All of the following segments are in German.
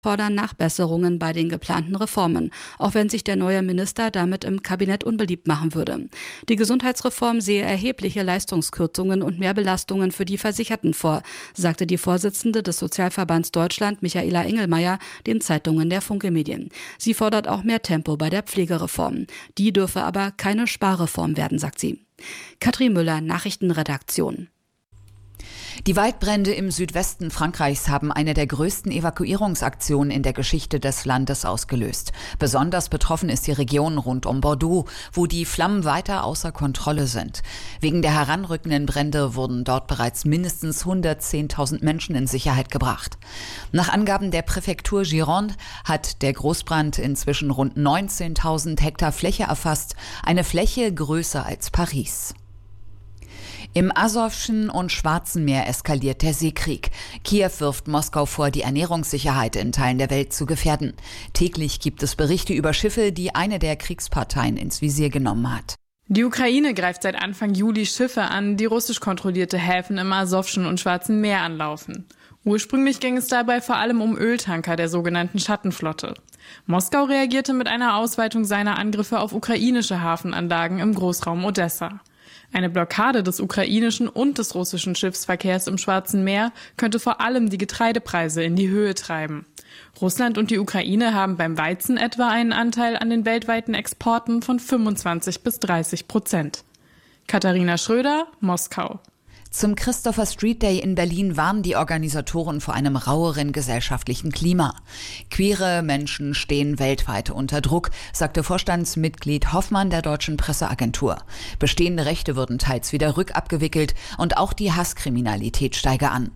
fordern Nachbesserungen bei den geplanten Reformen, auch wenn sich der neue Minister damit im Kabinett unbeliebt machen würde. Die Gesundheitsreform sehe erhebliche Leistungskürzungen und Mehrbelastungen für die Versicherten vor, sagte die Vorsitzende des Sozialverbands Deutschland, Michaela Engelmeier, den Zeitungen der Funke Medien. Sie fordert auch mehr Tempo bei der Pflegereform. Die dürfe aber keine Sparreform werden, sagt sie. Katrin Müller, Nachrichtenredaktion. Die Waldbrände im Südwesten Frankreichs haben eine der größten Evakuierungsaktionen in der Geschichte des Landes ausgelöst. Besonders betroffen ist die Region rund um Bordeaux, wo die Flammen weiter außer Kontrolle sind. Wegen der heranrückenden Brände wurden dort bereits mindestens 110.000 Menschen in Sicherheit gebracht. Nach Angaben der Präfektur Gironde hat der Großbrand inzwischen rund 19.000 Hektar Fläche erfasst, eine Fläche größer als Paris. Im Asowschen und Schwarzen Meer eskaliert der Seekrieg. Kiew wirft Moskau vor, die Ernährungssicherheit in Teilen der Welt zu gefährden. Täglich gibt es Berichte über Schiffe, die eine der Kriegsparteien ins Visier genommen hat. Die Ukraine greift seit Anfang Juli Schiffe an, die russisch kontrollierte Häfen im Asowschen und Schwarzen Meer anlaufen. Ursprünglich ging es dabei vor allem um Öltanker der sogenannten Schattenflotte. Moskau reagierte mit einer Ausweitung seiner Angriffe auf ukrainische Hafenanlagen im Großraum Odessa. Eine Blockade des ukrainischen und des russischen Schiffsverkehrs im Schwarzen Meer könnte vor allem die Getreidepreise in die Höhe treiben. Russland und die Ukraine haben beim Weizen etwa einen Anteil an den weltweiten Exporten von 25-30%. Katharina Schröder, Moskau. Zum Christopher Street Day in Berlin warnen die Organisatoren vor einem raueren gesellschaftlichen Klima. Queere Menschen stehen weltweit unter Druck, sagte Vorstandsmitglied Hoffmann der Deutschen Presseagentur. Bestehende Rechte würden teils wieder rückabgewickelt und auch die Hasskriminalität steige an.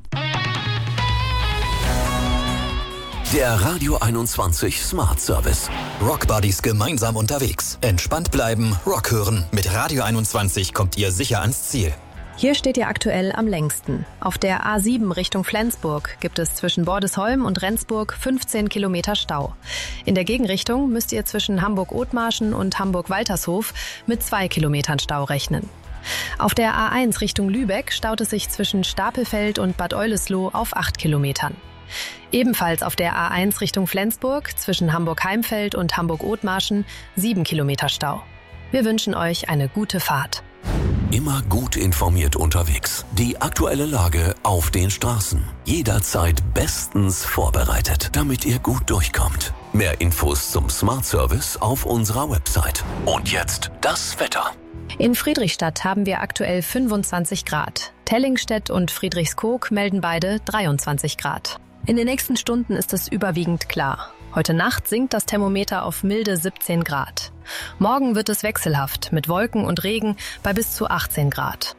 Der Radio 21 Smart Service. Rock Buddies gemeinsam unterwegs. Entspannt bleiben, Rock hören. Mit Radio 21 kommt ihr sicher ans Ziel. Hier steht ihr aktuell am längsten. Auf der A7 Richtung Flensburg gibt es zwischen Bordesholm und Rendsburg 15 Kilometer Stau. In der Gegenrichtung müsst ihr zwischen Hamburg-Othmarschen und Hamburg-Waltershof mit 2 Kilometern Stau rechnen. Auf der A1 Richtung Lübeck staut es sich zwischen Stapelfeld und Bad Oldesloe auf 8 Kilometern. Ebenfalls auf der A1 Richtung Flensburg zwischen Hamburg-Heimfeld und Hamburg-Othmarschen 7 Kilometer Stau. Wir wünschen euch eine gute Fahrt. Immer gut informiert unterwegs. Die aktuelle Lage auf den Straßen. Jederzeit bestens vorbereitet, damit ihr gut durchkommt. Mehr Infos zum Smart Service auf unserer Website. Und jetzt das Wetter. In Friedrichstadt haben wir aktuell 25 Grad. Tellingstedt und Friedrichskoog melden beide 23 Grad. In den nächsten Stunden ist es überwiegend klar. Heute Nacht sinkt das Thermometer auf milde 17 Grad. Morgen wird es wechselhaft mit Wolken und Regen bei bis zu 18 Grad.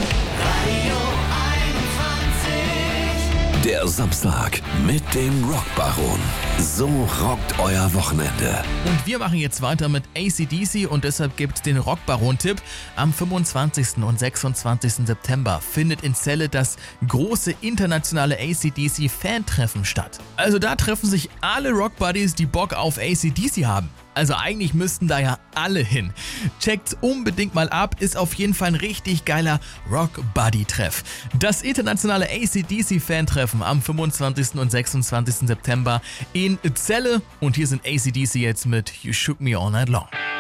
Der Samstag mit dem Rockbaron. So rockt euer Wochenende. Und wir machen jetzt weiter mit AC/DC und deshalb gibt's den Rockbaron-Tipp. Am 25. und 26. September findet in Celle das große internationale AC/DC-Fan-Treffen statt. Also da treffen sich alle Rockbuddies, die Bock auf AC/DC haben. Also eigentlich müssten da ja alle hin. Checkt's unbedingt mal ab, ist auf jeden Fall ein richtig geiler Rock-Buddy-Treff. Das internationale AC/DC-Fan-Treffen am 25. und 26. September in Celle. Und hier sind AC/DC jetzt mit You Shook Me All Night Long.